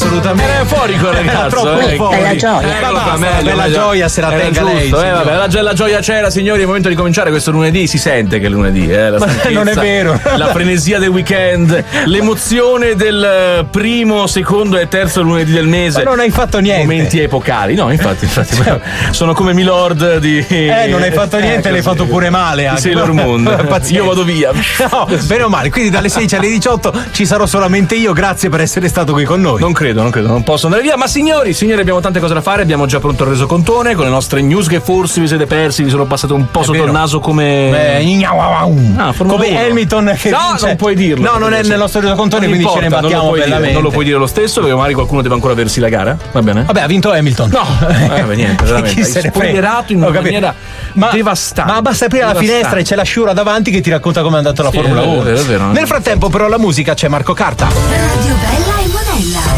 assolutamente. Era euforico, ragazzo. Bella gioia. Bella gioia se la tenga lei. Vabbè, la gioia c'era, signori. È il momento di cominciare questo lunedì. Si sente che è lunedì, la non è vero. La frenesia del weekend, l'emozione del primo, secondo e terzo lunedì del mese. Ma non hai fatto niente. Momenti epocali. No, infatti sono come Milord di. Non hai fatto niente, l'hai fatto pure male. Anche. Sailor Moon. Io vado via. No, bene o male. Quindi dalle 16 alle 18 ci sarò solamente io. Grazie per essere stato qui con noi. Non credo, non posso andare via. Ma signori, abbiamo tante cose da fare. Abbiamo già pronto il resocontone con le nostre news che forse vi siete persi, vi sono passate un po' sotto il naso come. Come Hamilton che non puoi dirlo. No, non è nel nostro resocontone, quindi ce ne battiamo bellamente. Non lo puoi dire lo stesso, perché magari qualcuno deve ancora versi la gara. Va bene? Vabbè, ha vinto Hamilton. No, niente, veramente. Hai spoilerato in una maniera devastante. Ma basta aprire la finestra e c'è la Sciura davanti che ti racconta come è andata la Formula 1. È vero. Nel frattempo, però, la musica c'è Marco Carta. Radio Bella e Monella.